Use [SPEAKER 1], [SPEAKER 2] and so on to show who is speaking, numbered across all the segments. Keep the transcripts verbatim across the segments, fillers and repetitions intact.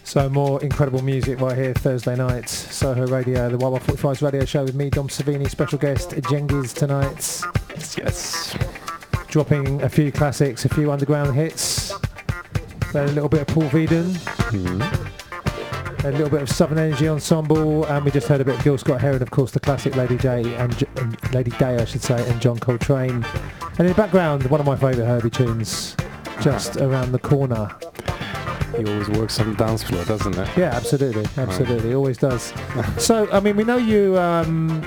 [SPEAKER 1] So more incredible music right here Thursday night. Soho Radio, the one one forty-five's radio show with me, Dom Savini, special guest Cengiz tonight.
[SPEAKER 2] Yes.
[SPEAKER 1] Dropping a few classics, a few underground hits. Then a little bit of Paul Veeden. Mm-hmm. A little bit of Southern Energy Ensemble, and we just heard a bit of Gil Scott-Heron, of course, the classic Lady Day and, J- and Lady Day, I should say, and John Coltrane. And in the background, one of my favourite Herbie tunes, Just Around the Corner.
[SPEAKER 2] He always works on the dance floor, doesn't it?
[SPEAKER 1] Yeah, absolutely, absolutely, always does. So, I mean, we know you. Um,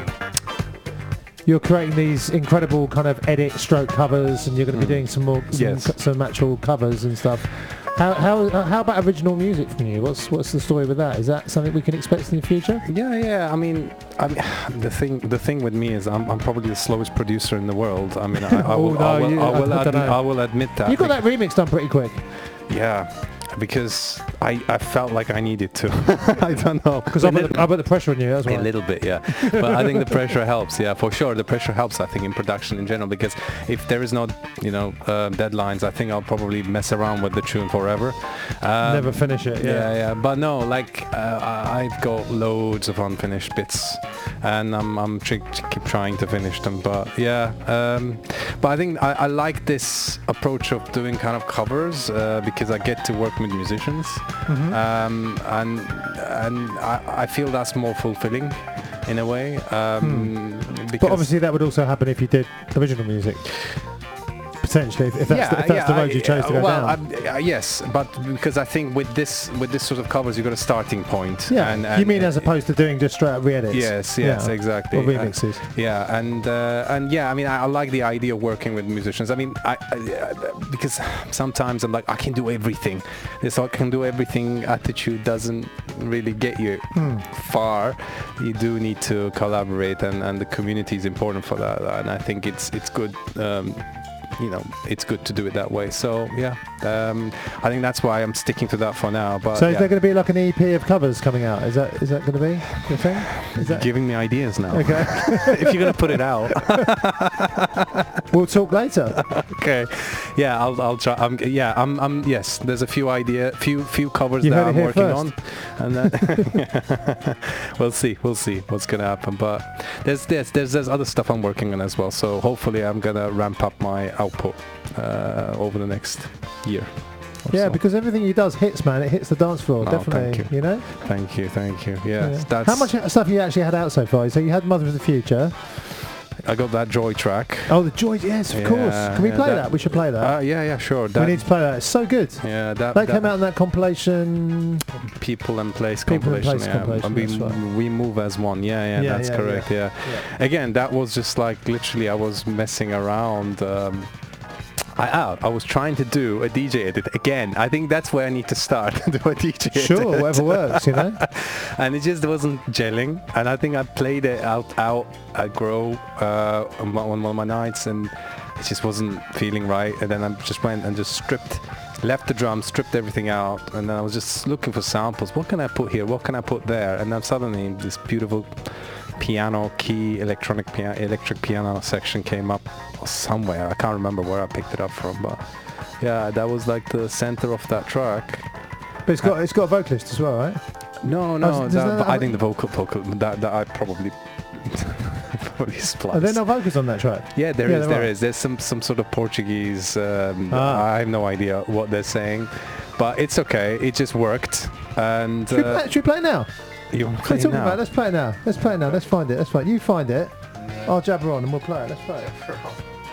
[SPEAKER 1] you're creating these incredible kind of edit stroke covers, and you're going to be mm. doing some more, some,
[SPEAKER 2] yes.
[SPEAKER 1] co- some actual covers and stuff. How how uh, how about original music from you? What's what's the story with that? Is that something we can expect in the future?
[SPEAKER 2] Yeah, yeah. I mean, I mean, the thing the thing with me is I'm I'm probably the slowest producer in the world. I mean, I, I will,
[SPEAKER 1] oh, no,
[SPEAKER 2] I will,
[SPEAKER 1] you,
[SPEAKER 2] I will,
[SPEAKER 1] I,
[SPEAKER 2] admi-
[SPEAKER 1] I,
[SPEAKER 2] I will admit that.
[SPEAKER 1] You got that remix done pretty quick.
[SPEAKER 2] Yeah. Because I, I felt like I needed to. I don't know.
[SPEAKER 1] Because I put the pressure on you, that's why.
[SPEAKER 2] A little bit, yeah. But I think the pressure helps, yeah, for sure. The pressure helps, I think, in production in general, because if there is no, you know, uh, deadlines, I think I'll probably mess around with the tune forever. Um,
[SPEAKER 1] Never finish it, yeah.
[SPEAKER 2] Yeah, yeah. But no, like, uh, I've got loads of unfinished bits, and I'm, I'm tr- keep trying to finish them. But yeah, um, but I think I, I like this approach of doing kind of covers, uh, because I get to work with musicians, mm-hmm. um, and and I, I feel that's more fulfilling in a way. Um, hmm.
[SPEAKER 1] But obviously that would also happen if you did original music. Potentially, if that's,
[SPEAKER 2] yeah,
[SPEAKER 1] the, if that's
[SPEAKER 2] yeah,
[SPEAKER 1] the road you chose
[SPEAKER 2] uh,
[SPEAKER 1] to go
[SPEAKER 2] well,
[SPEAKER 1] down.
[SPEAKER 2] Uh, yes, but because I think with this with this sort of covers, you've got a starting point.
[SPEAKER 1] Yeah,
[SPEAKER 2] and, and
[SPEAKER 1] you mean as opposed to doing just straight up re-edits?
[SPEAKER 2] Yes, yes,
[SPEAKER 1] yeah.
[SPEAKER 2] exactly.
[SPEAKER 1] Or remixes.
[SPEAKER 2] Uh, yeah, and uh, and yeah, I mean, I, I like the idea of working with musicians. I mean, I, I, because sometimes I'm like, I can do everything. This I can do everything attitude doesn't really get you hmm. far. You do need to collaborate, and, and the community is important for that. And I think it's it's good. Um, you know, it's good to do it that way. So yeah, um, I think that's why I'm sticking to that for now. But
[SPEAKER 1] so
[SPEAKER 2] yeah.
[SPEAKER 1] is there going to be like an E P of covers coming out? Is that is that going to be the thing? Is that
[SPEAKER 2] giving me ideas now?
[SPEAKER 1] Okay.
[SPEAKER 2] If you're going to put it out,
[SPEAKER 1] we'll talk later.
[SPEAKER 2] Okay. Yeah, I'll I'll try. Um, yeah, I'm I'm yes. There's a few idea, few few covers
[SPEAKER 1] you
[SPEAKER 2] that I'm working
[SPEAKER 1] first.
[SPEAKER 2] on, and then we'll see we'll see what's going to happen. But there's there's there's there's other stuff I'm working on as well. So hopefully I'm going to ramp up my output uh, over the next year.
[SPEAKER 1] Yeah,
[SPEAKER 2] so.
[SPEAKER 1] because everything he does hits, man. It hits the dance floor,
[SPEAKER 2] Oh,
[SPEAKER 1] definitely.
[SPEAKER 2] thank you.
[SPEAKER 1] you know.
[SPEAKER 2] Thank you, thank you. Yes,
[SPEAKER 1] Yeah.
[SPEAKER 2] that's
[SPEAKER 1] How much stuff have you actually had out so far? So you had Mother of the Future.
[SPEAKER 2] I got that Joy track.
[SPEAKER 1] Oh, the Joy, yes, of
[SPEAKER 2] Yeah,
[SPEAKER 1] course. Can we
[SPEAKER 2] yeah,
[SPEAKER 1] play that,
[SPEAKER 2] that-
[SPEAKER 1] We should play that.
[SPEAKER 2] Uh, yeah, yeah, sure. That,
[SPEAKER 1] we need to play that. It's so good.
[SPEAKER 2] yeah, that,
[SPEAKER 1] That,
[SPEAKER 2] that
[SPEAKER 1] came out in that compilation.
[SPEAKER 2] People and Place
[SPEAKER 1] People and
[SPEAKER 2] compilation.
[SPEAKER 1] Place
[SPEAKER 2] yeah.
[SPEAKER 1] compilation,
[SPEAKER 2] And we,
[SPEAKER 1] that's right.
[SPEAKER 2] we move as one. Yeah, yeah,
[SPEAKER 1] Yeah,
[SPEAKER 2] that's
[SPEAKER 1] yeah,
[SPEAKER 2] correct. Yeah.
[SPEAKER 1] Yeah.
[SPEAKER 2] Again, that was just like literally I was messing around. Um, I out. I was trying to do a D J edit again. I think that's where I need to start. Do a D J edit.
[SPEAKER 1] Sure, whatever works, you know.
[SPEAKER 2] And it just wasn't gelling. And I think I played it out out at Grow uh, on one on one of my nights, and it just wasn't feeling right. And then I just went and just stripped, left the drum, stripped everything out, and then I was just looking for samples. What can I put here? What can I put there? And then suddenly this beautiful piano key electronic piano electric piano section came up somewhere. I can't remember where I picked it up from, but yeah, that was like the center of that track.
[SPEAKER 1] But it's got uh, it's got a vocalist as well, right?
[SPEAKER 2] No, no,
[SPEAKER 1] Oh,
[SPEAKER 2] that,
[SPEAKER 1] that
[SPEAKER 2] but I
[SPEAKER 1] have
[SPEAKER 2] think the vocal vocal that, that I probably probably spliced.
[SPEAKER 1] Are there no vocals on that track?
[SPEAKER 2] Yeah, there
[SPEAKER 1] Yeah,
[SPEAKER 2] is.
[SPEAKER 1] there
[SPEAKER 2] There
[SPEAKER 1] are.
[SPEAKER 2] is. There's some some sort of Portuguese. Um,
[SPEAKER 1] Ah.
[SPEAKER 2] I have no idea what they're saying, but it's okay. It just worked. And
[SPEAKER 1] Should we
[SPEAKER 2] uh,
[SPEAKER 1] play, should we play it now?
[SPEAKER 2] you want to
[SPEAKER 1] What
[SPEAKER 2] play
[SPEAKER 1] are you talking
[SPEAKER 2] now?
[SPEAKER 1] about? Let's play it now. Let's play it now. Let's find it. Let's find it. You find it. I'll jabber on and we'll play it. Let's play it.